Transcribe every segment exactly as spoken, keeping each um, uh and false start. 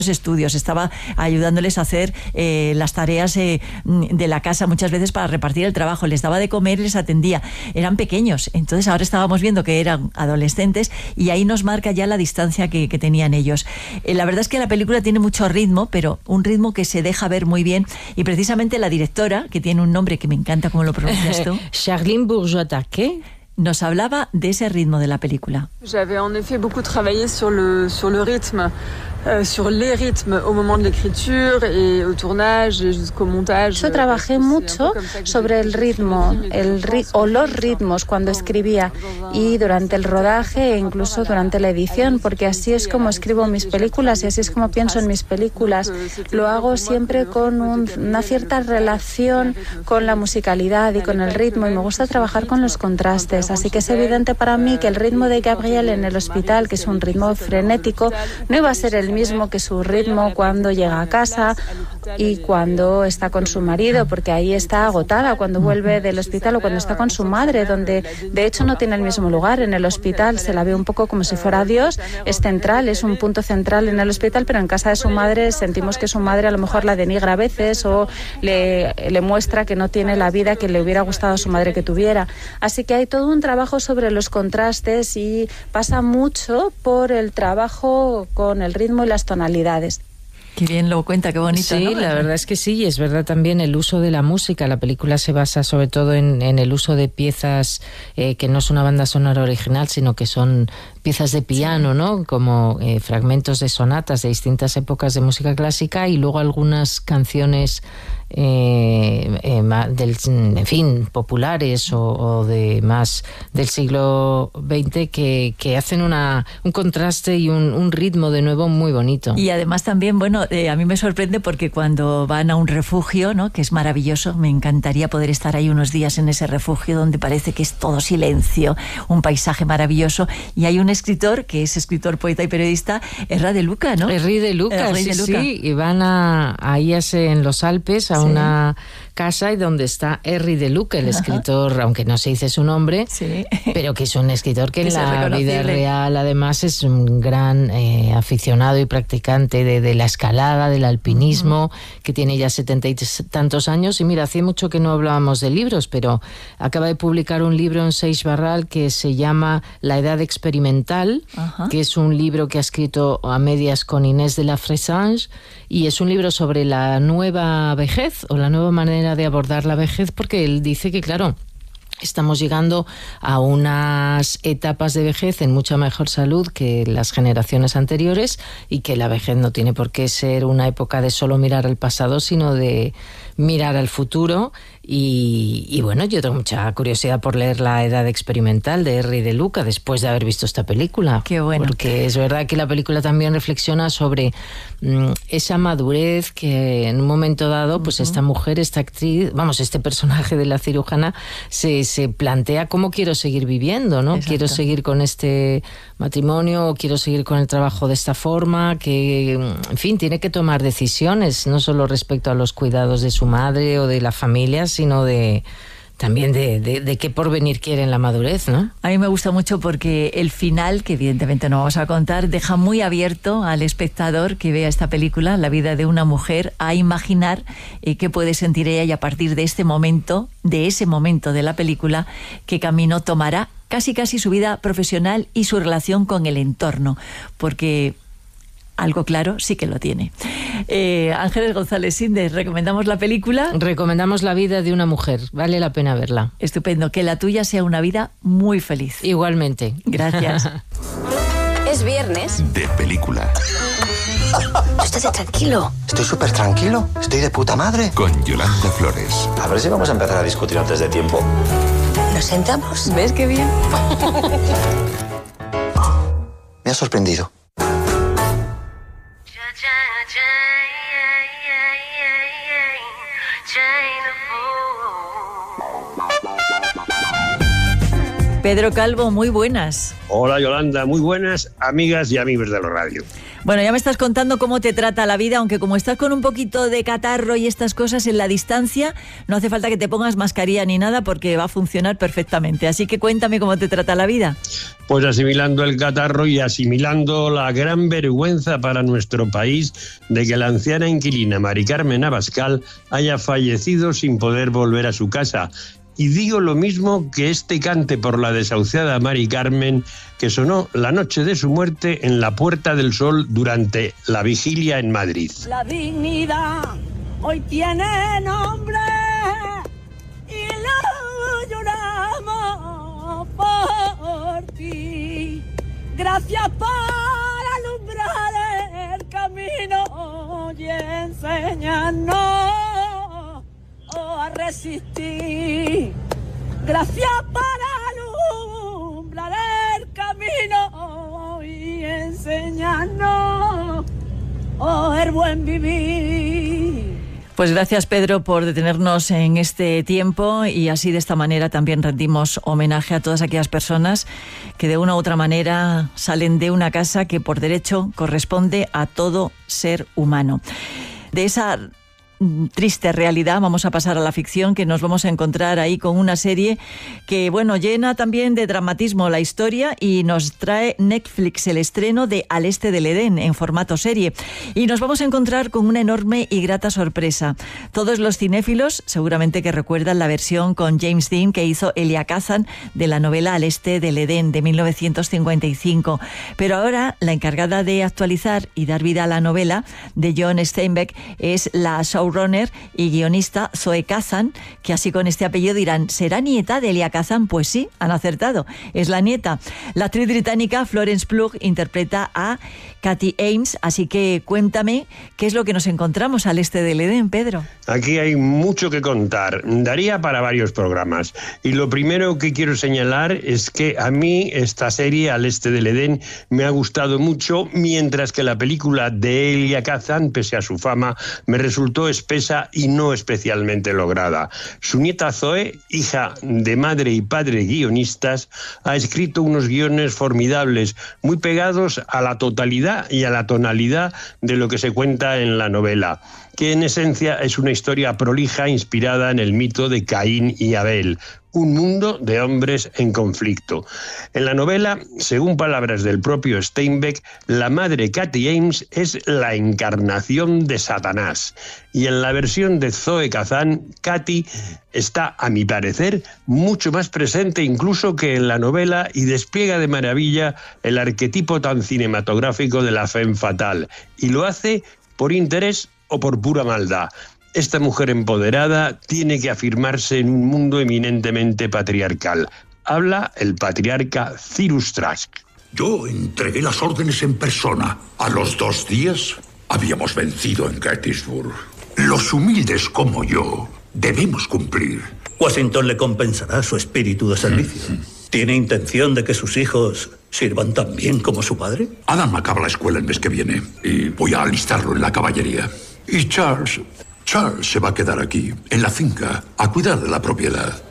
estudios, estaba ayudándoles a hacer eh, las tareas eh, de la casa muchas veces para repartir el trabajo, les daba de comer y les atendía. Eran pequeños, entonces ahora estábamos viendo que eran adolescentes y ahí nos marca ya la distancia que, que tenían ellos. Eh, la verdad es que la película tiene mucho ritmo, pero un ritmo que se deja ver muy bien, y precisamente la directora, que tiene un nombre que me encanta cómo lo pronuncias tú, Charline Bourgeois-Taquet, nos hablaba de ese ritmo de la película. J'avais en effet beaucoup travaillé sur le, sur le rythme, euh, sur les rythmes au moment de l'écriture et au tournage et jusqu'au montage. Yo trabajé mucho sobre el ritmo el ri o los ritmos cuando escribía y durante el rodaje e incluso durante la edición, porque así es como escribo mis películas y así es como pienso en mis películas. Lo hago siempre con un, una cierta relación con la musicalidad y con el ritmo, y me gusta trabajar con los contrastes, así que es evidente para mí que el ritmo de Gabriel en el hospital, que es un ritmo frenético, no iba a ser el mismo que su ritmo cuando llega a casa y cuando está con su marido, porque ahí está agotada cuando vuelve del hospital, o cuando está con su madre, donde de hecho no tiene el mismo lugar. En el hospital se la ve un poco como si fuera Dios, es central, es un punto central en el hospital, pero en casa de su madre sentimos que su madre a lo mejor la denigra a veces o le, le muestra que no tiene la vida que le hubiera gustado a su madre que tuviera. Así que hay todo un trabajo sobre los contrastes y pasa mucho por el trabajo con el ritmo y las tonalidades. Qué bien lo cuenta, qué bonito, sí, ¿no? La verdad es que sí, y es verdad también el uso de la música. La película se basa sobre todo en, en el uso de piezas eh, que no es una banda sonora original, sino que son piezas de piano, sí, ¿no? Como eh, fragmentos de sonatas de distintas épocas de música clásica, y luego algunas canciones eh, eh, del, en fin, populares o, o de más del siglo veinte que, que hacen una, un contraste y un, un ritmo de nuevo muy bonito. Y además también, bueno, eh, a mí me sorprende porque cuando van a un refugio, ¿no?, que es maravilloso, me encantaría poder estar ahí unos días en ese refugio donde parece que es todo silencio, un paisaje maravilloso, y hay un escritor que es escritor, poeta y periodista, Erra de Luca, ¿no? Erri de Luca, Erri de Luca. Sí, y van a, ahí en los Alpes a sí. una casa y donde está Erri de Luca, el escritor, ajá, aunque no se dice su nombre, sí, pero que es un escritor que, que en la vida real además es un gran eh, aficionado y practicante de, de la escalada, del alpinismo, uh-huh, que tiene ya setenta y tantos años. Y mira, hace mucho que no hablábamos de libros, pero acaba de publicar un libro en Seix Barral que se llama La Edad Experimental, uh-huh, que es un libro que ha escrito a medias con Inés de la Fressange, y es un libro sobre la nueva vejez o la nueva manera de abordar la vejez, porque él dice que, claro, estamos llegando a unas etapas de vejez en mucha mejor salud que las generaciones anteriores, y que la vejez no tiene por qué ser una época de solo mirar al pasado, sino de mirar al futuro. Y, y bueno, yo tengo mucha curiosidad por leer La Edad Experimental de Erri de Luca después de haber visto esta película. Qué bueno. Porque es verdad que la película también reflexiona sobre mmm, esa madurez que en un momento dado, pues uh-huh, esta mujer, esta actriz, vamos, este personaje de la cirujana se, se plantea cómo quiero seguir viviendo, ¿no? Exacto. Quiero seguir con este matrimonio, quiero seguir con el trabajo de esta forma, que, en fin, tiene que tomar decisiones, no solo respecto a los cuidados de su madre o de la familia, sino de también de, de, de qué porvenir quiere en la madurez, ¿no? A mí me gusta mucho porque el final, que evidentemente no vamos a contar, deja muy abierto al espectador que vea esta película, la vida de una mujer, a imaginar eh, qué puede sentir ella, y a partir de este momento, de ese momento de la película, qué camino tomará casi casi su vida profesional y su relación con el entorno, porque algo claro sí que lo tiene. Eh, Ángeles González Sindes, ¿recomendamos la película? Recomendamos La vida de una mujer, vale la pena verla. Estupendo, que la tuya sea una vida muy feliz. Igualmente. Gracias. Es viernes. De película. Tú estate tranquilo. Estoy súper tranquilo, estoy de puta madre. Con Yolanda Flores. A ver si vamos a empezar a discutir antes de tiempo. ¿Nos sentamos? ¿Ves qué bien? Me ha sorprendido. Pedro Calvo, muy buenas. Hola Yolanda, muy buenas amigas y amigos de la radio. Bueno, ya me estás contando cómo te trata la vida, aunque como estás con un poquito de catarro y estas cosas en la distancia, no hace falta que te pongas mascarilla ni nada porque va a funcionar perfectamente. Así que cuéntame cómo te trata la vida. Pues asimilando el catarro y asimilando la gran vergüenza para nuestro país de que la anciana inquilina Mari Carmen Abascal haya fallecido sin poder volver a su casa. Y digo lo mismo que este cante por la desahuciada Mari Carmen que sonó la noche de su muerte en la Puerta del Sol durante la vigilia en Madrid. La dignidad hoy tiene nombre y la lloramos por ti. Gracias por alumbrar el camino y enseñarnos a resistir. Gracias por alumbrar el camino y enseñarnos el buen vivir. Pues gracias, Pedro, por detenernos en este tiempo y así de esta manera también rendimos homenaje a todas aquellas personas que de una u otra manera salen de una casa que por derecho corresponde a todo ser humano. De esa triste realidad vamos a pasar a la ficción, que nos vamos a encontrar ahí con una serie que, bueno, llena también de dramatismo la historia y nos trae Netflix el estreno de Al Este del Edén en formato serie. Y nos vamos a encontrar con una enorme y grata sorpresa. Todos los cinéfilos seguramente que recuerdan la versión con James Dean que hizo Elia Kazan de la novela Al Este del Edén de mil novecientos cincuenta y cinco. Pero ahora la encargada de actualizar y dar vida a la novela de John Steinbeck es la showrunner y guionista Zoe Kazan, que así con este apellido dirán, ¿será nieta de Elia Kazan? Pues sí, han acertado, es la nieta. La actriz británica Florence Pugh interpreta a Katy Ames, así que cuéntame qué es lo que nos encontramos al este del Edén, Pedro. Aquí hay mucho que contar, daría para varios programas. Y lo primero que quiero señalar es que a mí esta serie, Al Este del Edén, me ha gustado mucho, mientras que la película de Elia Kazan, pese a su fama, me resultó espesa y no especialmente lograda. Su nieta Zoe, hija de madre y padre guionistas, ha escrito unos guiones formidables, muy pegados a la totalidad y a la tonalidad de lo que se cuenta en la novela, que en esencia es una historia prolija inspirada en el mito de Caín y Abel, un mundo de hombres en conflicto. En la novela, según palabras del propio Steinbeck, la madre Katy Ames es la encarnación de Satanás. Y en la versión de Zoe Kazan, Katy está, a mi parecer, mucho más presente incluso que en la novela y despliega de maravilla el arquetipo tan cinematográfico de la femme fatale. Y lo hace por interés o por pura maldad. Esta mujer empoderada tiene que afirmarse en un mundo eminentemente patriarcal. Habla el patriarca Cyrus Trask. Yo entregué las órdenes en persona. A los dos días habíamos vencido en Gettysburg. Los humildes como yo debemos cumplir. Washington le compensará su espíritu de servicio. ¿Tiene intención de que sus hijos sirvan tan bien como su padre? Adam acaba la escuela el mes que viene y voy a alistarlo en la caballería. Y Charles... Charles se va a quedar aquí, en la finca, a cuidar de la propiedad.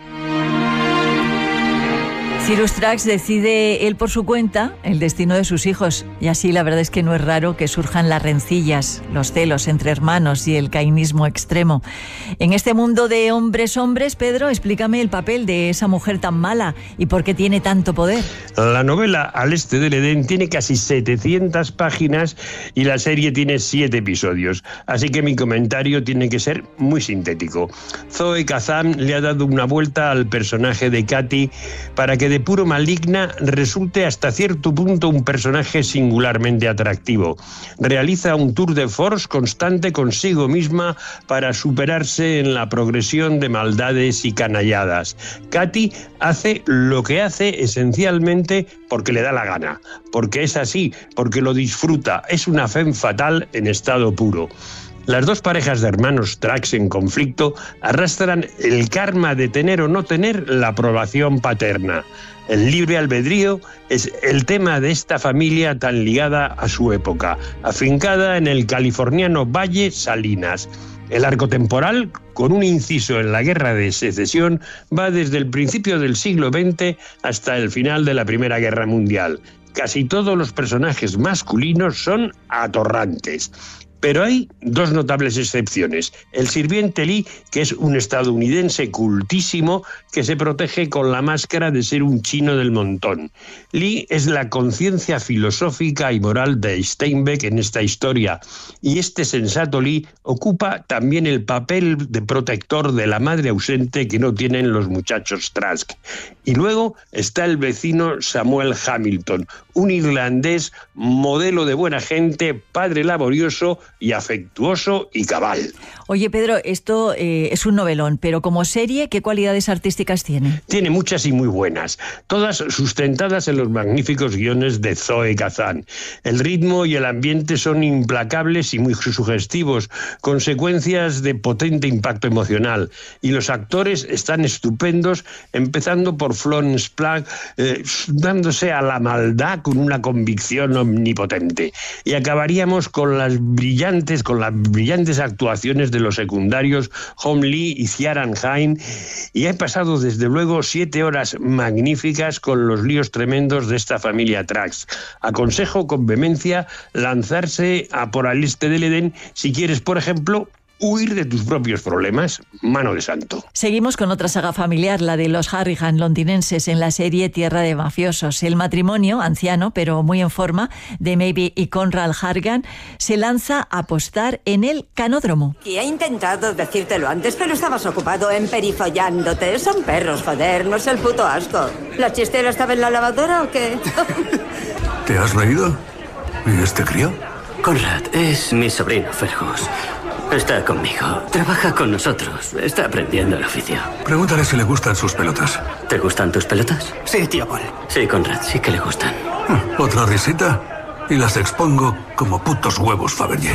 Cyrus Trask decide él por su cuenta el destino de sus hijos y así la verdad es que no es raro que surjan las rencillas, los celos entre hermanos y el cainismo extremo. En este mundo de hombres hombres, Pedro, explícame el papel de esa mujer tan mala y por qué tiene tanto poder. La novela Al Este del Edén tiene casi setecientas páginas y la serie tiene siete episodios, así que mi comentario tiene que ser muy sintético. Zoe Kazan le ha dado una vuelta al personaje de Katy para que de puro maligna resulte hasta cierto punto un personaje singularmente atractivo. Realiza un tour de force constante consigo misma para superarse en la progresión de maldades y canalladas. Katy hace lo que hace esencialmente porque le da la gana, porque es así, porque lo disfruta, es una femme fatale en estado puro. Las dos parejas de hermanos Trask en conflicto arrastran el karma de tener o no tener la aprobación paterna. El libre albedrío es el tema de esta familia tan ligada a su época, afincada en el californiano Valle Salinas. El arco temporal, con un inciso en la Guerra de Secesión, va desde el principio del siglo veinte hasta el final de la Primera Guerra Mundial. Casi todos los personajes masculinos son atorrantes. Pero hay dos notables excepciones. El sirviente Lee, que es un estadounidense cultísimo que se protege con la máscara de ser un chino del montón. Lee es la conciencia filosófica y moral de Steinbeck en esta historia, y este sensato Lee ocupa también el papel de protector de la madre ausente que no tienen los muchachos Trask. Y luego está el vecino Samuel Hamilton, un irlandés modelo de buena gente, padre laborioso y afectuoso y cabal. Oye, Pedro, esto eh, es un novelón, pero como serie, ¿qué cualidades artísticas tiene? Tiene muchas y muy buenas, todas sustentadas en los magníficos guiones de Zoe Kazan. El ritmo y el ambiente son implacables y muy sugestivos, con secuencias de potente impacto emocional, y los actores están estupendos, empezando por Florence Pugh, eh, dándose a la maldad con una convicción omnipotente. Y acabaríamos con las brillantes, con las brillantes actuaciones de los secundarios Hom Lee y Ciaran Hinds, y he pasado desde luego siete horas magníficas con los líos tremendos de esta familia Trask. Aconsejo con vehemencia lanzarse a por al este del Edén si quieres, por ejemplo, huir de tus propios problemas. Mano de santo. Seguimos con otra saga familiar, la de los Harrigan londinenses en la serie Tierra de mafiosos. El matrimonio, anciano pero muy en forma, de Maeve y Conrad Harrigan, se lanza a apostar en el canódromo. Y he intentado decírtelo antes, pero estabas ocupado emperifollándote. Son perros, joder, no es el puto asco. ¿La chistera estaba en la lavadora o qué? ¿Te has reído? ¿Y este crío? Conrad es mi sobrino, Fergus. Está conmigo. Trabaja con nosotros. Está aprendiendo el oficio. Pregúntale si le gustan sus pelotas. ¿Te gustan tus pelotas? Sí, tío Paul. Sí, Conrad, sí que le gustan. ¿Otra risita? Y las expongo como putos huevos Fabergé.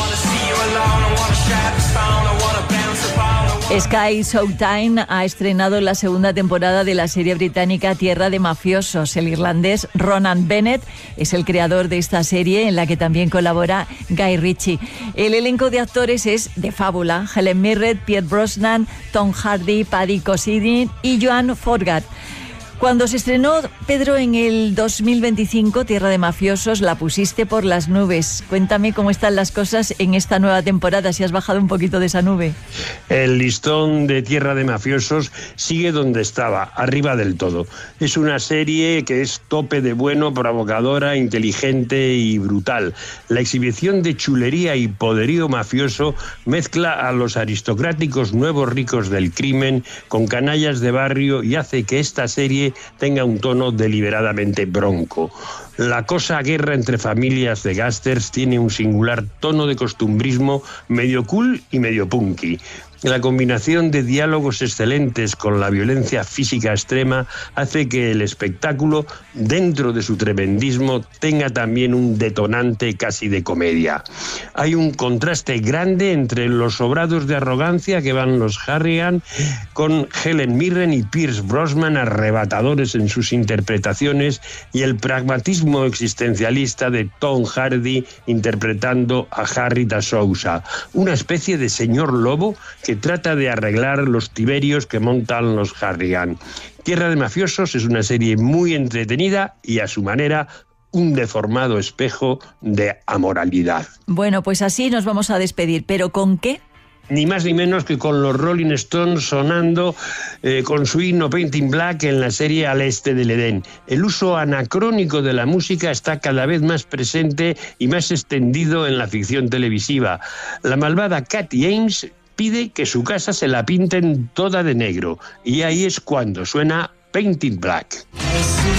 Sky Showtime ha estrenado la segunda temporada de la serie británica Tierra de mafiosos. El irlandés Ronan Bennett es el creador de esta serie, en la que también colabora Guy Ritchie. El elenco de actores es de fábula: Helen Mirren, Pierce Brosnan, Tom Hardy, Paddy Considine y Joan Forgat. Cuando se estrenó, Pedro, en el dos mil veinticinco, Tierra de mafiosos, la pusiste por las nubes. Cuéntame cómo están las cosas en esta nueva temporada, si has bajado un poquito de esa nube. El listón de Tierra de mafiosos sigue donde estaba, arriba del todo. Es una serie que es tope de bueno, provocadora, inteligente y brutal. La exhibición de chulería y poderío mafioso mezcla a los aristocráticos nuevos ricos del crimen con canallas de barrio y hace que esta serie tenga un tono deliberadamente bronco. La cosa guerra entre familias de gángsters tiene un singular tono de costumbrismo medio cool y medio punky. La combinación de diálogos excelentes con la violencia física extrema hace que el espectáculo, dentro de su tremendismo, tenga también un detonante casi de comedia. Hay un contraste grande entre los sobrados de arrogancia que van los Harrigan con Helen Mirren y Pierce Brosnan, arrebatadores en sus interpretaciones, y el pragmatismo existencialista de Tom Hardy interpretando a Harry da Sousa, una especie de señor lobo que trata de arreglar los tiberios que montan los Harrigan. Tierra de mafiosos es una serie muy entretenida y, a su manera, un deformado espejo de amoralidad. Bueno, pues así nos vamos a despedir, ¿pero con qué? Ni más ni menos que con los Rolling Stones sonando eh, con su himno Painting Black en la serie Al este del Edén. El uso anacrónico de la música está cada vez más presente y más extendido en la ficción televisiva. La malvada Cathy Ames pide que su casa se la pinten toda de negro, y ahí es cuando suena Painting Black.